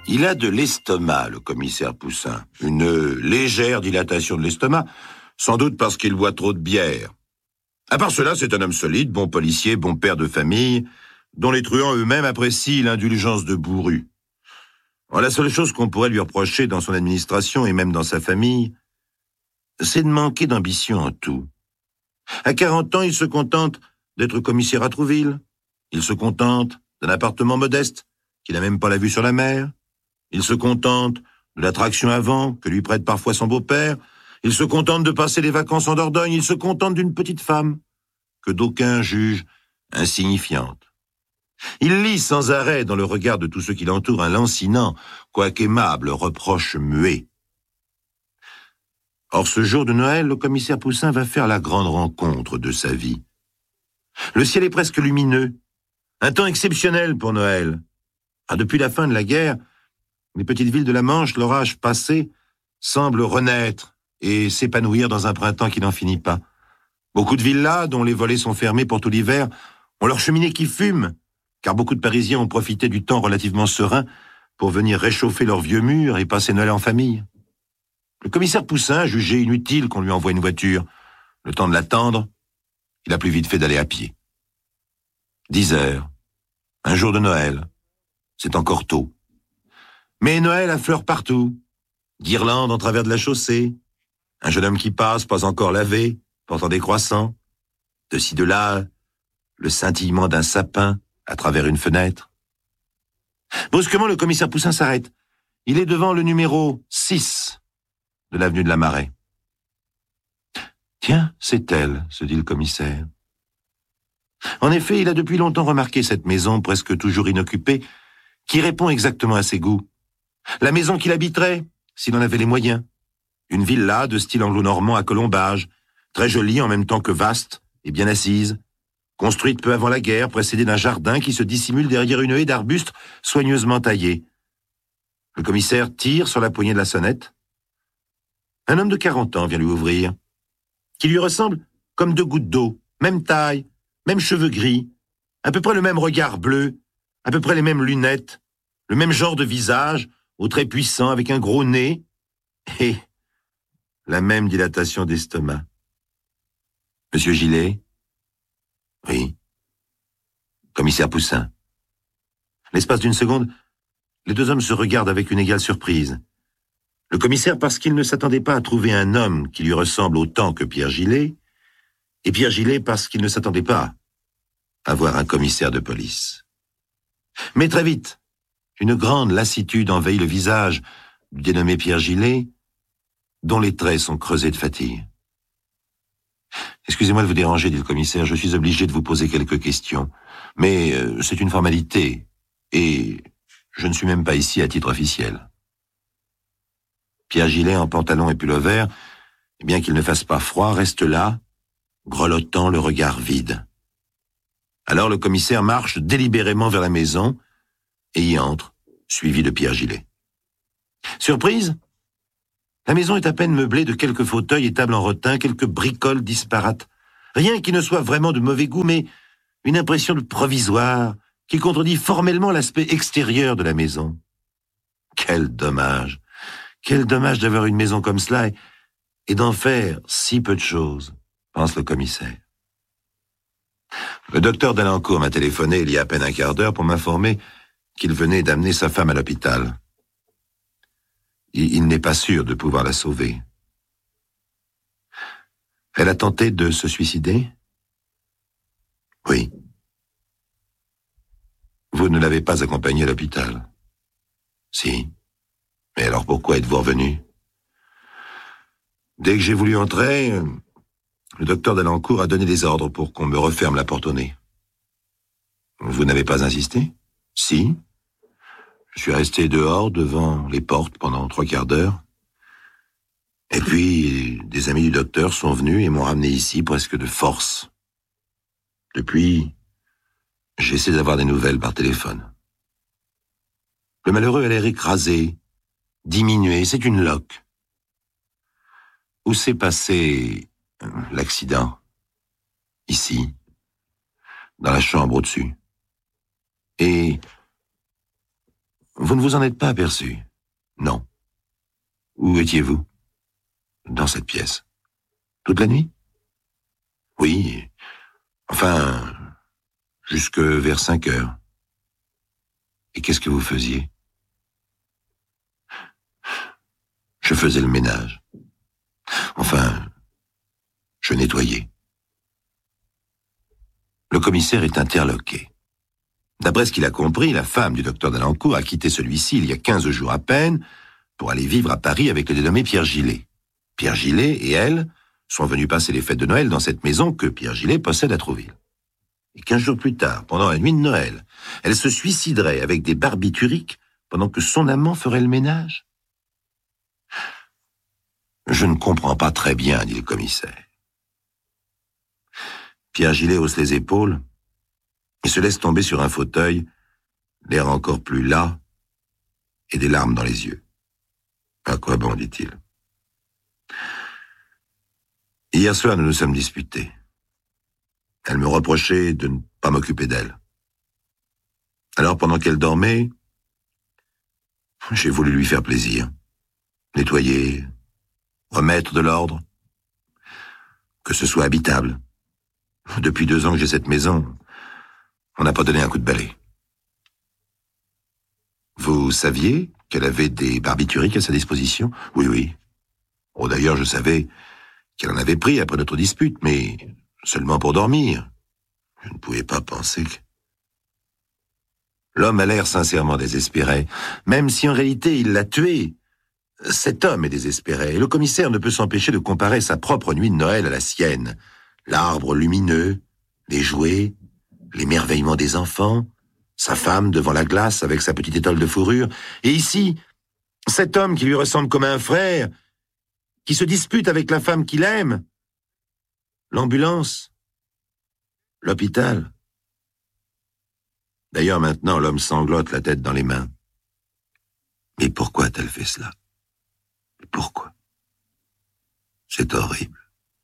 Il a de l'estomac, le commissaire Poussin. Une légère dilatation de l'estomac, sans doute parce qu'il boit trop de bière. À part cela, c'est un homme solide, bon policier, bon père de famille, dont les truands eux-mêmes apprécient l'indulgence de bourru. La seule chose qu'on pourrait lui reprocher dans son administration et même dans sa famille, c'est de manquer d'ambition en tout. À 40 ans, il se contente d'être commissaire à Trouville. Il se contente d'un appartement modeste, qui n'a même pas la vue sur la mer. Il se contente de l'attraction à vent que lui prête parfois son beau-père. Il se contente de passer les vacances en Dordogne. Il se contente d'une petite femme que d'aucuns jugent insignifiante. Il lit sans arrêt dans le regard de tous ceux qui l'entourent un lancinant, quoique aimable, reproche muet. Or, ce jour de Noël, le commissaire Poussin va faire la grande rencontre de sa vie. Le ciel est presque lumineux. Un temps exceptionnel pour Noël. Depuis la fin de la guerre, les petites villes de la Manche, l'orage passé, semblent renaître et s'épanouir dans un printemps qui n'en finit pas. Beaucoup de villas, dont les volets sont fermés pour tout l'hiver, ont leurs cheminées qui fument, car beaucoup de Parisiens ont profité du temps relativement serein pour venir réchauffer leurs vieux murs et passer Noël en famille. Le commissaire Poussin a jugé inutile qu'on lui envoie une voiture. Le temps de l'attendre, il a plus vite fait d'aller à pied. 10 heures, un jour de Noël, c'est encore tôt. Mais Noël affleure partout. Guirlandes en travers de la chaussée. Un jeune homme qui passe, pas encore lavé, portant des croissants. De ci, de là, le scintillement d'un sapin à travers une fenêtre. Brusquement, le commissaire Poussin s'arrête. Il est devant le numéro 6 de l'avenue de la Maraie. Tiens, c'est elle, se dit le commissaire. En effet, il a depuis longtemps remarqué cette maison presque toujours inoccupée, qui répond exactement à ses goûts. La maison qu'il habiterait, s'il en avait les moyens. Une villa de style anglo-normand à colombage, très jolie en même temps que vaste et bien assise, construite peu avant la guerre, précédée d'un jardin qui se dissimule derrière une haie d'arbustes soigneusement taillés. Le commissaire tire sur la poignée de la sonnette. Un homme de 40 ans vient lui ouvrir, qui lui ressemble comme 2 gouttes d'eau, même taille, même cheveux gris, à peu près le même regard bleu, à peu près les mêmes lunettes, le même genre de visage, aux traits puissants avec un gros nez, et la même dilatation d'estomac. Monsieur Gillet? Oui. Commissaire Poussin. L'espace d'une seconde, les 2 hommes se regardent avec une égale surprise. Le commissaire parce qu'il ne s'attendait pas à trouver un homme qui lui ressemble autant que Pierre Gillet, et Pierre Gillet parce qu'il ne s'attendait pas à voir un commissaire de police. Mais très vite, une grande lassitude envahit le visage du dénommé Pierre Gillet, dont les traits sont creusés de fatigue. « Excusez-moi de vous déranger, dit le commissaire, je suis obligé de vous poser quelques questions. Mais c'est une formalité, et je ne suis même pas ici à titre officiel. » Pierre Gillet, en pantalon et pull-over, et bien qu'il ne fasse pas froid, reste là, grelottant le regard vide. Alors le commissaire marche délibérément vers la maison et y entre, suivi de Pierre Gillet. Surprise? La maison est à peine meublée de quelques fauteuils et tables en rotin, quelques bricoles disparates. Rien qui ne soit vraiment de mauvais goût, mais une impression de provisoire qui contredit formellement l'aspect extérieur de la maison. Quel dommage! Quel dommage d'avoir une maison comme cela et d'en faire si peu de choses, pense le commissaire. Le docteur Delancourt m'a téléphoné il y a à peine un quart d'heure pour m'informer qu'il venait d'amener sa femme à l'hôpital. Il n'est pas sûr de pouvoir la sauver. Elle a tenté de se suicider? Oui. Vous ne l'avez pas accompagnée à l'hôpital? Si. Mais alors pourquoi êtes-vous revenu? Dès que j'ai voulu entrer, le docteur Delancourt a donné des ordres pour qu'on me referme la porte au nez. Vous n'avez pas insisté? Si. Je suis resté dehors, devant les portes, pendant 3 quarts d'heure. Et puis, des amis du docteur sont venus et m'ont ramené ici presque de force. Depuis, j'essaie d'avoir des nouvelles par téléphone. Le malheureux a l'air écrasé, diminué, c'est une loque. Où s'est passé l'accident? Ici, dans la chambre au-dessus. Et Vous ne vous en êtes pas aperçu? Non. Où étiez-vous? Dans cette pièce. Toute la nuit? Oui. Enfin, jusque vers 5 heures. Et qu'est-ce que vous faisiez? Je faisais le ménage. Enfin, je nettoyais. Le commissaire est interloqué. D'après ce qu'il a compris, la femme du docteur Dalancourt a quitté celui-ci il y a 15 jours à peine pour aller vivre à Paris avec le dénommé Pierre Gillet. Pierre Gillet et elle sont venus passer les fêtes de Noël dans cette maison que Pierre Gillet possède à Trouville. Et 15 jours plus tard, pendant la nuit de Noël, elle se suiciderait avec des barbituriques pendant que son amant ferait le ménage? Je ne comprends pas très bien, dit le commissaire. Pierre Gillet hausse les épaules et se laisse tomber sur un fauteuil, l'air encore plus las et des larmes dans les yeux. À quoi bon, dit-il. Hier soir, nous nous sommes disputés. Elle me reprochait de ne pas m'occuper d'elle. Alors, pendant qu'elle dormait, j'ai voulu lui faire plaisir. Nettoyer, remettre de l'ordre, que ce soit habitable. Depuis 2 ans que j'ai cette maison, on n'a pas donné un coup de balai. Vous saviez qu'elle avait des barbituriques à sa disposition? Oui, oui. Oh, d'ailleurs, je savais qu'elle en avait pris après notre dispute, mais seulement pour dormir. Je ne pouvais pas penser que... L'homme a l'air sincèrement désespéré, même si en réalité il l'a tué. Cet homme est désespéré, et le commissaire ne peut s'empêcher de comparer sa propre nuit de Noël à la sienne. L'arbre lumineux, les jouets, l'émerveillement des enfants, sa femme devant la glace avec sa petite étole de fourrure, et ici, cet homme qui lui ressemble comme un frère, qui se dispute avec la femme qu'il aime, l'ambulance, l'hôpital. D'ailleurs, maintenant, l'homme sanglote la tête dans les mains. Mais pourquoi a-t-elle fait cela? Pourquoi? C'est horrible.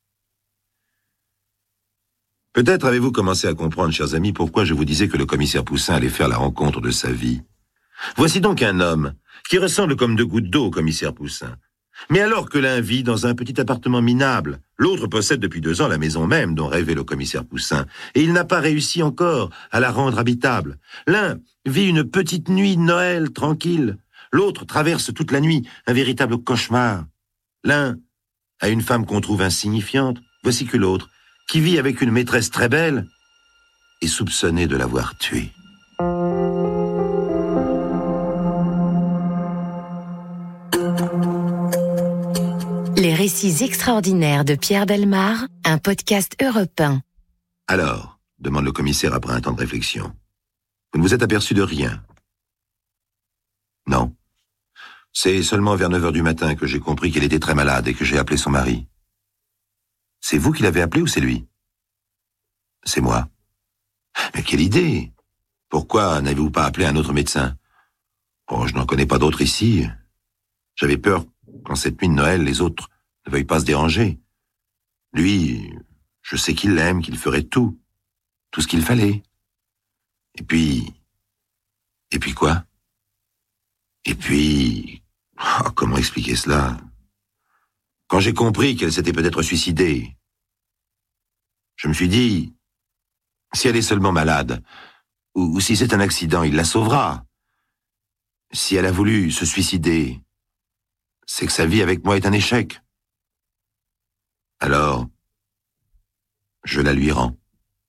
Peut-être avez-vous commencé à comprendre, chers amis, pourquoi je vous disais que le commissaire Poussin allait faire la rencontre de sa vie. Voici donc un homme qui ressemble comme 2 gouttes d'eau au commissaire Poussin. Mais alors que l'un vit dans un petit appartement minable, l'autre possède depuis 2 ans la maison même dont rêvait le commissaire Poussin, et il n'a pas réussi encore à la rendre habitable. L'un vit une petite nuit de Noël tranquille, l'autre traverse toute la nuit un véritable cauchemar. L'un a une femme qu'on trouve insignifiante, voici que l'autre, qui vit avec une maîtresse très belle, est soupçonné de l'avoir tuée. Les récits extraordinaires de Pierre Bellemare, un podcast Europe 1. Alors, demande le commissaire après un temps de réflexion, vous ne vous êtes aperçu de rien? Non. C'est seulement vers 9 heures du matin que j'ai compris qu'elle était très malade et que j'ai appelé son mari. C'est vous qui l'avez appelé ou c'est lui? C'est moi. Mais quelle idée! Pourquoi n'avez-vous pas appelé un autre médecin? Oh, je n'en connais pas d'autres ici. J'avais peur qu'en cette nuit de Noël, les autres ne veuillent pas se déranger. Lui, je sais qu'il l'aime, qu'il ferait tout ce qu'il fallait. Et puis quoi? Et puis, comment expliquer cela? Quand j'ai compris qu'elle s'était peut-être suicidée, je me suis dit, si elle est seulement malade, ou si c'est un accident, il la sauvera. Si elle a voulu se suicider, c'est que sa vie avec moi est un échec. Alors, je la lui rends.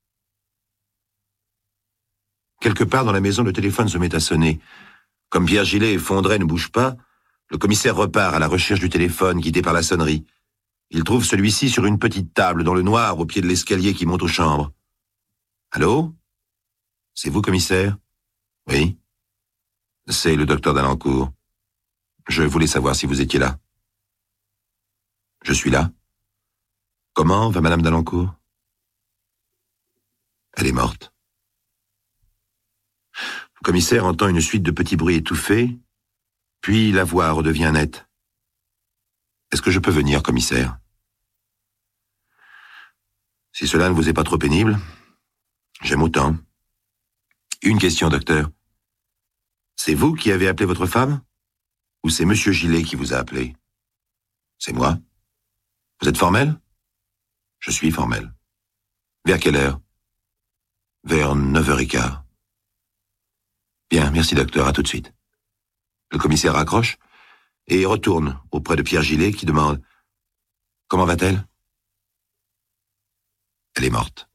Quelque part dans la maison, le téléphone se met à sonner. Comme Pierre Gillet effondré ne bouge pas, le commissaire repart à la recherche du téléphone guidé par la sonnerie. Il trouve celui-ci sur une petite table dans le noir au pied de l'escalier qui monte aux chambres. Allô? C'est vous, commissaire? Oui. C'est le docteur Dalancourt. Je voulais savoir si vous étiez là. Je suis là. Comment va madame Dalancourt? Elle est morte. Le commissaire entend une suite de petits bruits étouffés, puis la voix redevient nette. Est-ce que je peux venir, commissaire? Si cela ne vous est pas trop pénible, j'aime autant. Une question, docteur. C'est vous qui avez appelé votre femme? Ou c'est Monsieur Gillet qui vous a appelé? C'est moi. Vous êtes formel? Je suis formel. Vers quelle heure? Vers 9h15. Bien, merci docteur, à tout de suite. Le commissaire raccroche et retourne auprès de Pierre Gillet qui demande « Comment va-t-elle » ? Elle est morte.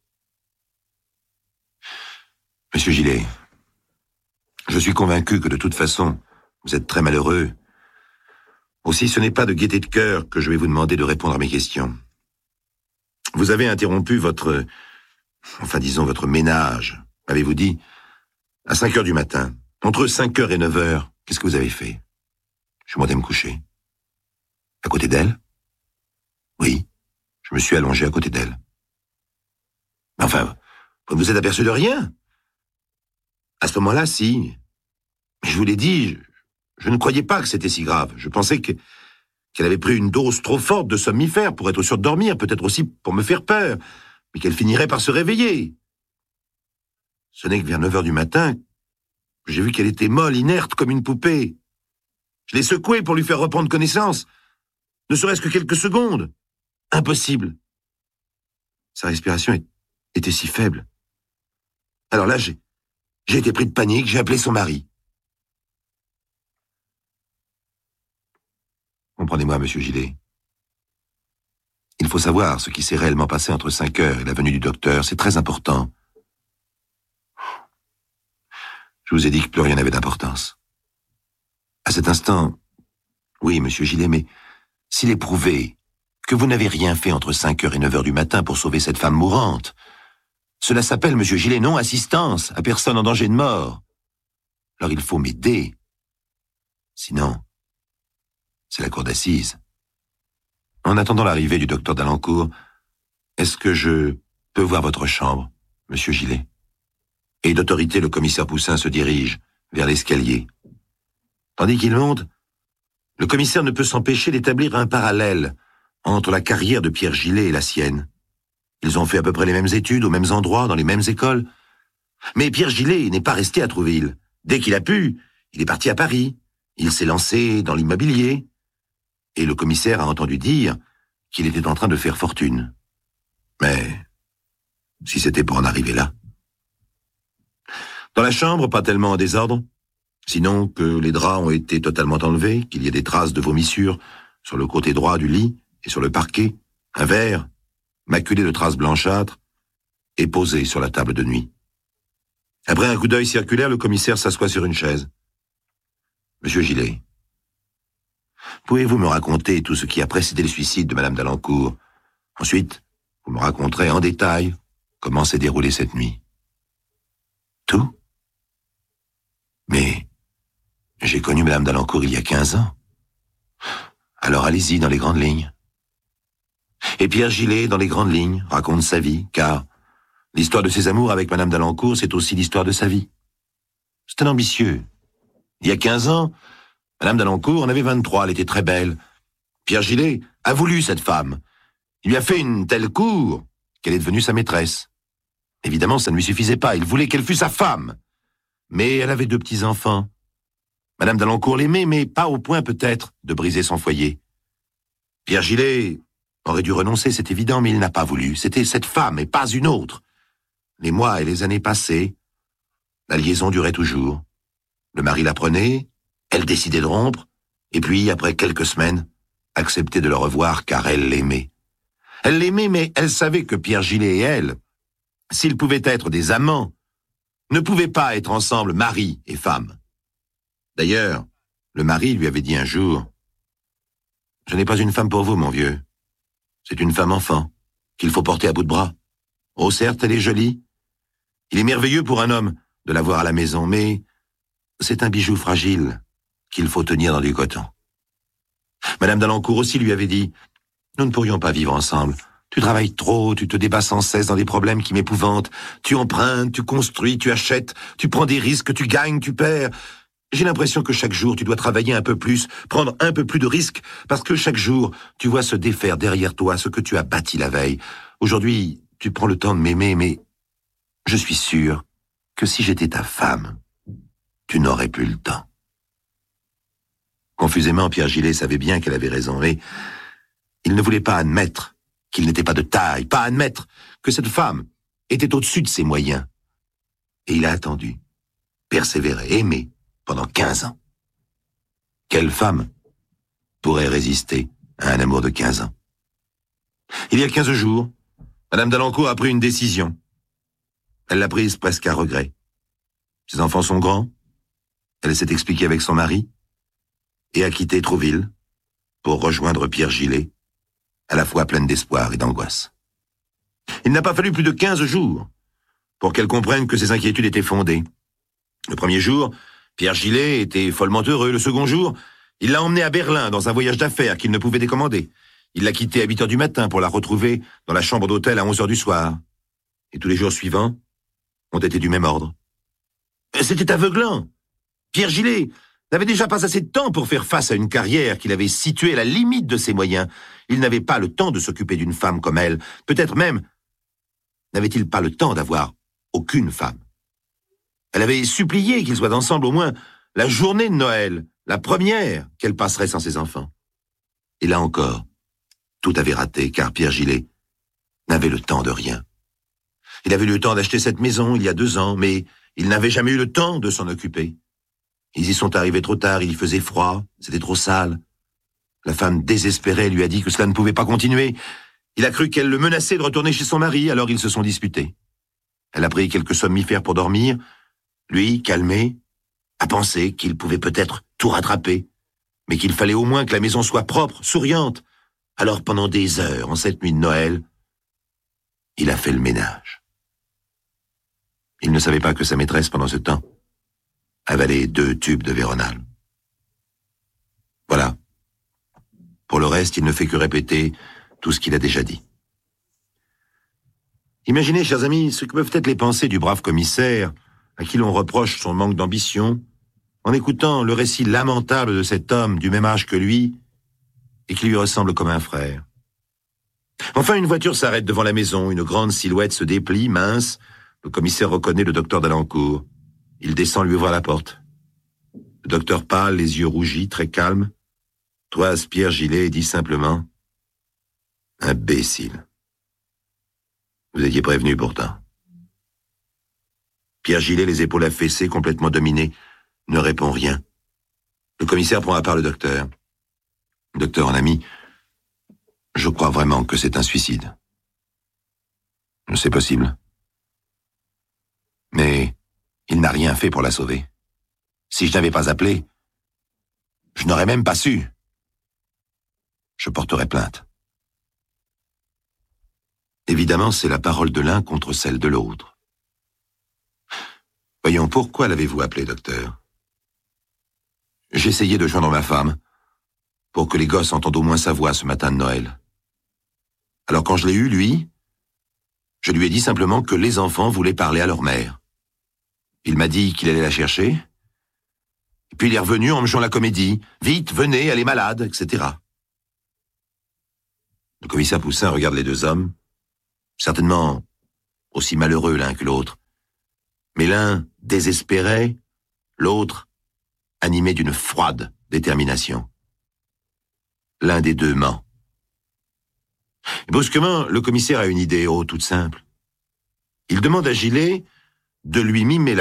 Monsieur Gillet, je suis convaincu que de toute façon, vous êtes très malheureux. Aussi, ce n'est pas de gaieté de cœur que je vais vous demander de répondre à mes questions. Vous avez interrompu votre ménage, avez-vous dit, à 5h du matin. Entre 5h et 9h, qu'est-ce que vous avez fait? Je suis monté me coucher. À côté d'elle? Oui, je me suis allongé à côté d'elle. Mais enfin, vous ne vous êtes aperçu de rien? À ce moment-là, si. Mais je vous l'ai dit, je ne croyais pas que c'était si grave. Je pensais qu'elle avait pris une dose trop forte de somnifères pour être sûre de dormir, peut-être aussi pour me faire peur, mais qu'elle finirait par se réveiller. Ce n'est que vers 9h du matin, j'ai vu qu'elle était molle, inerte, comme une poupée. Je l'ai secouée pour lui faire reprendre connaissance. Ne serait-ce que quelques secondes. Impossible. Sa respiration était si faible. Alors là, j'ai été pris de panique, j'ai appelé son mari. Comprenez-moi, monsieur Gillet. Il faut savoir ce qui s'est réellement passé entre 5h et la venue du docteur, c'est très important. Je vous ai dit que plus rien n'avait d'importance. À cet instant, oui, monsieur Gillet, mais s'il est prouvé que vous n'avez rien fait entre 5h et 9h du matin pour sauver cette femme mourante, cela s'appelle, monsieur Gillet, non-assistance à personne en danger de mort. Alors il faut m'aider. Sinon, c'est la cour d'assises. En attendant l'arrivée du docteur Dalancourt, est-ce que je peux voir votre chambre, monsieur Gillet? Et d'autorité, le commissaire Poussin se dirige vers l'escalier. Tandis qu'il monte, le commissaire ne peut s'empêcher d'établir un parallèle entre la carrière de Pierre Gillet et la sienne. Ils ont fait à peu près les mêmes études, aux mêmes endroits, dans les mêmes écoles. Mais Pierre Gillet n'est pas resté à Trouville. Dès qu'il a pu, il est parti à Paris. Il s'est lancé dans l'immobilier. Et le commissaire a entendu dire qu'il était en train de faire fortune. Mais si c'était pour en arriver là. Dans la chambre, pas tellement en désordre, sinon que les draps ont été totalement enlevés, qu'il y ait des traces de vomissures sur le côté droit du lit et sur le parquet, un verre, maculé de traces blanchâtres, est posé sur la table de nuit. Après un coup d'œil circulaire, le commissaire s'assoit sur une chaise. Monsieur Gillet, pouvez-vous me raconter tout ce qui a précédé le suicide de Madame Dalancourt? Ensuite, vous me raconterez en détail comment s'est déroulée cette nuit. Tout? Mais j'ai connu Madame Dalancourt il y a 15 ans. Alors allez-y dans les grandes lignes. Et Pierre Gillet, dans les grandes lignes, raconte sa vie, car l'histoire de ses amours avec Madame Dalancourt, c'est aussi l'histoire de sa vie. C'est un ambitieux. Il y a 15 ans, Madame Dalancourt en avait 23, elle était très belle. Pierre Gillet a voulu cette femme. Il lui a fait une telle cour qu'elle est devenue sa maîtresse. Évidemment, ça ne lui suffisait pas, il voulait qu'elle fût sa femme. Mais elle avait 2 petits-enfants. Madame Dalancourt l'aimait, mais pas au point peut-être de briser son foyer. Pierre Gillet aurait dû renoncer, c'est évident, mais il n'a pas voulu. C'était cette femme et pas une autre. Les mois et les années passaient. La liaison durait toujours. Le mari la prenait, elle décidait de rompre, et puis, après quelques semaines, acceptait de le revoir car elle l'aimait. Elle l'aimait, mais elle savait que Pierre Gillet et elle, s'ils pouvaient être des amants, ne pouvaient pas être ensemble mari et femme. D'ailleurs, le mari lui avait dit un jour « Je n'ai pas une femme pour vous, mon vieux. C'est une femme enfant, qu'il faut porter à bout de bras. Oh, certes, elle est jolie. Il est merveilleux pour un homme de la voir à la maison, mais c'est un bijou fragile qu'il faut tenir dans du coton. » Madame Dalancourt aussi lui avait dit « Nous ne pourrions pas vivre ensemble. Tu travailles trop, tu te débats sans cesse dans des problèmes qui m'épouvantent. Tu empruntes, tu construis, tu achètes, tu prends des risques, tu gagnes, tu perds. J'ai l'impression que chaque jour, tu dois travailler un peu plus, prendre un peu plus de risques, parce que chaque jour, tu vois se défaire derrière toi ce que tu as bâti la veille. Aujourd'hui, tu prends le temps de m'aimer, mais je suis sûr que si j'étais ta femme, tu n'aurais plus le temps. » Confusément, Pierre Gillet savait bien qu'elle avait raison, mais il ne voulait pas admettre qu'il n'était pas de taille, pas admettre que cette femme était au-dessus de ses moyens. Et il a attendu, persévéré, aimé, pendant 15 ans. Quelle femme pourrait résister à un amour de 15 ans? Il y a 15 jours, Madame d'Alencourt a pris une décision. Elle l'a prise presque à regret. Ses enfants sont grands, elle s'est expliquée avec son mari, et a quitté Trouville pour rejoindre Pierre Gillet, à la fois pleine d'espoir et d'angoisse. Il n'a pas fallu plus de 15 jours pour qu'elle comprenne que ses inquiétudes étaient fondées. Le premier jour, Pierre Gillet était follement heureux. Le second jour, il l'a emmenée à Berlin dans un voyage d'affaires qu'il ne pouvait décommander. Il l'a quittée à 8 heures du matin pour la retrouver dans la chambre d'hôtel à 11 heures du soir. Et tous les jours suivants ont été du même ordre. C'était aveuglant. Pierre Gillet n'avait déjà pas assez de temps pour faire face à une carrière qu'il avait située à la limite de ses moyens. Il n'avait pas le temps de s'occuper d'une femme comme elle. Peut-être même n'avait-il pas le temps d'avoir aucune femme. Elle avait supplié qu'ils soient ensemble au moins la journée de Noël, la première qu'elle passerait sans ses enfants. Et là encore, tout avait raté, car Pierre Gillet n'avait le temps de rien. Il avait eu le temps d'acheter cette maison il y a 2 ans, mais il n'avait jamais eu le temps de s'en occuper. Ils y sont arrivés trop tard, il y faisait froid, c'était trop sale. La femme désespérée lui a dit que cela ne pouvait pas continuer. Il a cru qu'elle le menaçait de retourner chez son mari, alors ils se sont disputés. Elle a pris quelques somnifères pour dormir. Lui, calmé, a pensé qu'il pouvait peut-être tout rattraper, mais qu'il fallait au moins que la maison soit propre, souriante. Alors pendant des heures, en cette nuit de Noël, il a fait le ménage. Il ne savait pas que sa maîtresse, pendant ce temps, avalait 2 tubes de Véronal. Voilà. Pour le reste, il ne fait que répéter tout ce qu'il a déjà dit. Imaginez, chers amis, ce que peuvent être les pensées du brave commissaire à qui l'on reproche son manque d'ambition, en écoutant le récit lamentable de cet homme du même âge que lui et qui lui ressemble comme un frère. Enfin, une voiture s'arrête devant la maison, une grande silhouette se déplie, mince. Le commissaire reconnaît le docteur d'Alencourt. Il descend lui ouvrir la porte. Le docteur pâle, les yeux rougis, très calme, toise Pierre Gillet et dit simplement « Imbécile. Vous étiez prévenu pourtant. » Pierre Gillet, les épaules affaissées, complètement dominé, ne répond rien. Le commissaire prend à part le docteur. « Docteur, en ami, je crois vraiment que c'est un suicide. » « C'est possible. Mais il n'a rien fait pour la sauver. Si je n'avais pas appelé, je n'aurais même pas su. Je porterai plainte. » Évidemment, c'est la parole de l'un contre celle de l'autre. « Voyons, pourquoi l'avez-vous appelé, docteur ? » « J'essayais de joindre ma femme, pour que les gosses entendent au moins sa voix ce matin de Noël. Alors quand je l'ai eu, lui, je lui ai dit simplement que les enfants voulaient parler à leur mère. Il m'a dit qu'il allait la chercher, et puis il est revenu en me jouant la comédie. « Vite, venez, elle est malade, etc. » Le commissaire Poussin regarde les 2 hommes, certainement aussi malheureux l'un que l'autre, mais l'un désespéré, l'autre animé d'une froide détermination. L'un des 2 ment. Brusquement, le commissaire a une idée, toute simple. Il demande à Gillet de lui mimer